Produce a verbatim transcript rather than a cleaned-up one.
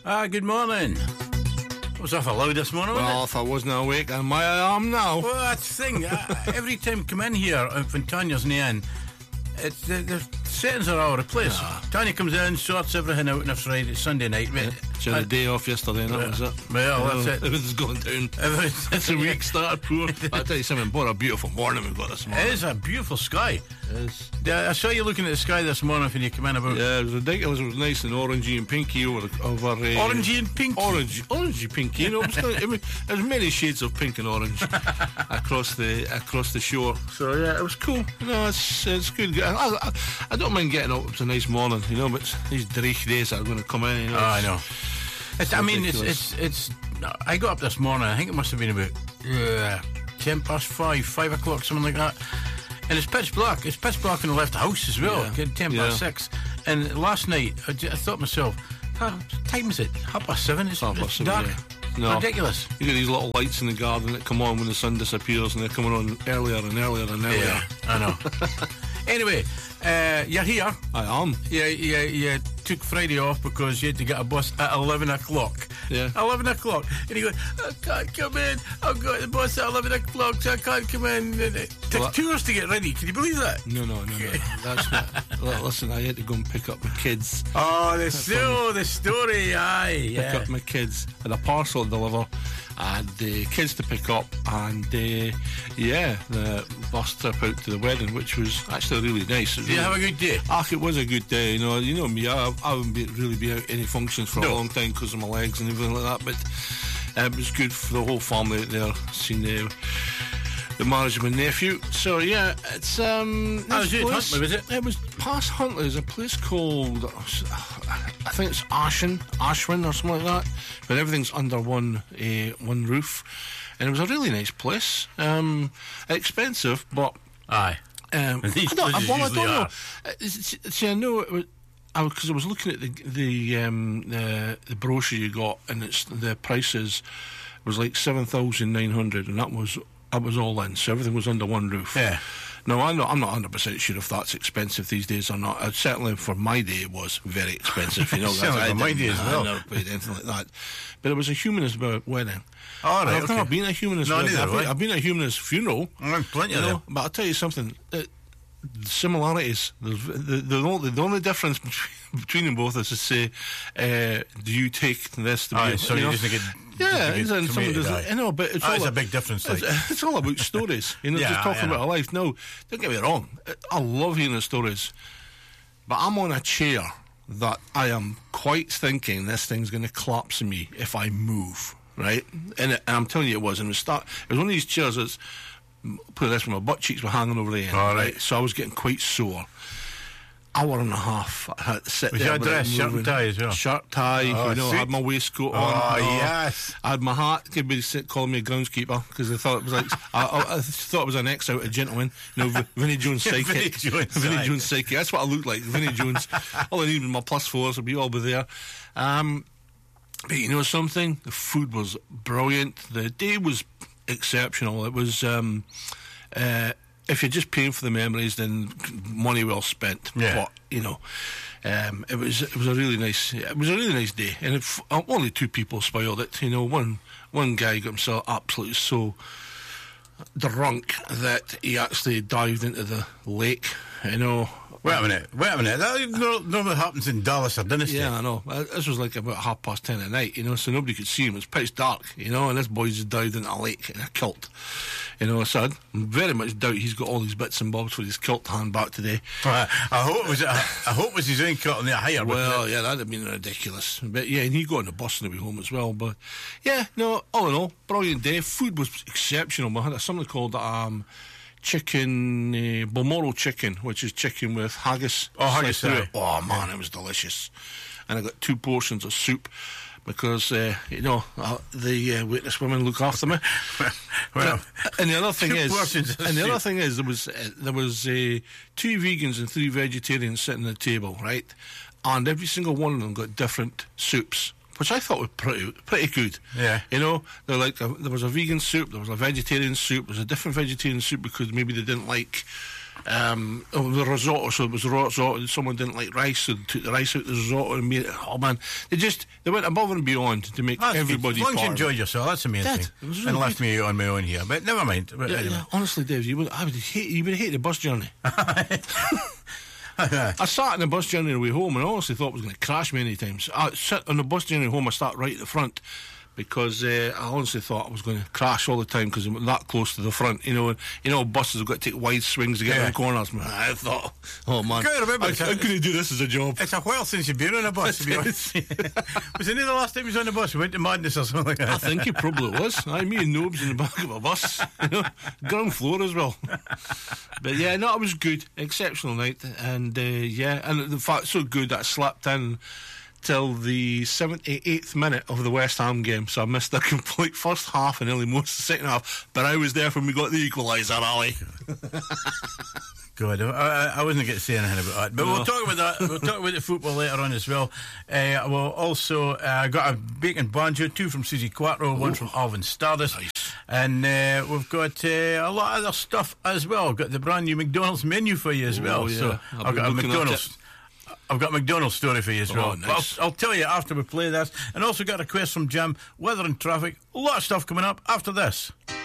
Ah, good morning. Was awful loud this morning, wasn't Well, it? if I wasn't awake, and my I am now. Well, that's the thing. uh, every time I come in here, uh, when Tanya's in the end, it's, the, the settings are all replaced. Ah. Tanya comes in, sorts everything out on a Friday, Sunday night. Yeah. She had a day off yesterday, and that Yeah. was it. Well, that's it. Everything's going down. Everything- It's a week started poor. I'll tell you something, what a beautiful morning we've got this morning. It is a beautiful sky. It is. Yeah, I saw you looking at the sky this morning when you came in about Yeah, it was ridiculous. It was nice and orangey and pinky over over. Uh, orangey and pink. Orange, orangey, pinky. You know, it was kind of, I mean, there's many shades of pink and orange across the across the shore. So yeah, it was cool. No, it's it's good. I, I, I don't mind getting up. It's a nice morning, you know. But it's these dreich days that are going to come in. You know, Oh, I it's- know. It's, I mean, it's, ridiculous. it's it's. I got up this morning. I think it must have been about uh, ten past five, five o'clock, something like that. And it's pitch black. It's pitch black when I left the house as well. Yeah. Ten Yeah. past six. And last night, I, j- I thought to myself, "Huh, what time is it? Half past seven. It's, Half it's past seven, dark. yeah. No. Ridiculous. You get these little lights in the garden that come on when the sun disappears, and they're coming on earlier and earlier and earlier. Yeah, I know. Anyway, uh, you're here. I am. Yeah, yeah, yeah. Took Friday off because you had to get a bus at eleven o'clock. Yeah. Eleven o'clock, and he goes, "I can't come in. I've got the bus at eleven o'clock, so I can't come in." And it took Well, two hours to get ready. Can you believe that? No, no, no, no. That's not. Well, listen, I had to go and pick up my kids. Oh, the so the story, aye, Pick yeah. up my kids. Had a parcel to deliver, and uh, kids to pick up, and uh, yeah, the bus trip out to the wedding, which was actually really nice. It was Did you really- have a good day? Ah, it was a good day, you know. You know me, I, I haven't been, really been out any functions for No. a long time because of my legs and everything like that. But uh, it was good for the whole family out there, seeing the the marriage of my nephew. So yeah, it's um. How was this it? place- Huntly, was it? It was past Huntly. There's a place called I think it's Ashen, Ashwin or something like that, where everything's under one uh, one roof, and it was a really nice place. Um, expensive, but. Aye. Um, These I don't, places well, I usually don't know. are. Uh, See, see, I know it was because I, I was looking at the the um, the, the brochure you got, and it's the prices was like seven thousand nine hundred, and that was that was all in, so everything was under one roof. Yeah. No, I'm not. I'm not one hundred percent sure if that's expensive these days or not. Uh, certainly for my day, it was very expensive. You know, Certainly that's- for I my didn't- day as well. I never paid anything like that. But it was a humanist wedding. All right, I've okay. never been at a humanist No, wedding. neither I've, have been, I. I've been at a humanist funeral. Mm, plenty You of know, them. but I'll tell you something. Uh, similarities. There's, the, the only the only difference between, between them both is to say, uh, do you take this to be? Aye, a- so you you know? just get Yeah, just it's, to and get someone does. cremated, aye. I know, but it's That all is a- a big difference, like. It's, it's all about stories. You know, Yeah, just talking I know. about a life. No, don't get me wrong. I love hearing the stories, but I'm on a chair that I am quite thinking this thing's going to collapse on me if I move. Right, and, it, and I'm telling you, it was. And it was start. It was one of these chairs that's. Put it this way, my butt cheeks were hanging over the end. All right. So I was getting quite sore. Hour and a half. I had to sit Was there your without dress shirt and moving. tie as well? Shirt, tie, Oh, you know, I suit? had my waistcoat on. Oh, you know. yes. I had my hat. Could be sit- calling me a groundskeeper because they thought it was like I, I, I thought it was an ex out of Gentleman. You know, V- Vinnie Jones psychic. Vinnie Jones, Vinnie aye. Jones psychic. That's what I look like. Vinnie Jones. All I need was my plus fours. I'll be all be there. Um, but you know something? The food was brilliant. The day was exceptional. It was. Um, uh, if you're just paying for the memories, then money well spent. Yeah. But you know, um, it was it was a really nice it was a really nice day, and if, uh, only two people spoiled it. You know, one one guy got himself absolutely so drunk that he actually dived into the lake. You know. Wait a minute, wait a minute. That no- normally happens in Dallas or Dynasty. Yeah, I know. Uh, This was like about half past ten at night, you know, so nobody could see him. It was pitch dark, you know, and this boy just dived into a lake in a kilt. You know, so I very much doubt he's got all these bits and bobs for his kilt hand back today. I, I hope it was. I, I hope it was his own cut on the higher. Well, yeah, that'd have been ridiculous. But yeah, and he got on the bus on the way home as well. But yeah, no, all in all, brilliant day. Food was exceptional. We had a- something called um, chicken, uh, Balmoral chicken, which is chicken with haggis. Oh, haggis, sliced through aye. it. Oh man, it was delicious. And I got two portions of soup because uh, you know uh, the uh, waitress women look after me. Well, And the other thing two is, portions of and the other soup. thing is, there was uh, there was uh, two vegans and three vegetarians sitting at the table, right? And every single one of them got different soups, which I thought were pretty pretty good. Yeah. You know, they're like a, there was a vegan soup, there was a vegetarian soup, there was a different vegetarian soup because maybe they didn't like Um, oh, the risotto, so it was risotto. Someone didn't like rice, so they took the rice out of the risotto and made it. Oh man, they just they went above and beyond to make That's everybody. As long as you part of enjoyed it. yourself, that's the main Did. thing. It was really and left good. me on my own here, but never mind. But Yeah, anyway. yeah, honestly, Dave, you would I would hate you would hate the bus journey. I sat in the bus journey on the way home and I honestly thought it was going to crash many times. I sit on the bus journey home, I start right at the front because uh, I honestly thought I was going to crash all the time because I'm that close to the front. You know, and, you know, buses have got to take wide swings to get Yeah. around corners. I thought, oh man, Can't remember. I, It's a- I couldn't do this as a job. It's a while since you've been on a bus, to be honest. Was it near the last time you was on the bus? We went to Madness or something like that? I think it probably was. I, me and Nobes in the back of a bus, you know, ground floor as well. But yeah, no, it was good, exceptional night, and uh, yeah, and the fact so good that I slept in till the seventy-eighth minute of the West Ham game, so I missed the complete first half and nearly most of the second half. But I was there when we got the equaliser, Ali. Good. I, I, I wasn't going to say anything about that, but No. we'll talk about that. We'll talk about the football later on as well. Uh, we'll also uh, got a bacon banjo, two from Susie Quattro, one from Alvin Stardust, Nice. and uh, we've got uh, a lot of other stuff as well. Got the brand new McDonald's menu for you as Oh, well. yeah. So I'll I've be got a looking at McDonald's. I've got a McDonald's story for you as Oh, well. nice. But I'll, I'll tell you after we play this, and also got a request from Jam, weather and traffic. A lot of stuff coming up after this.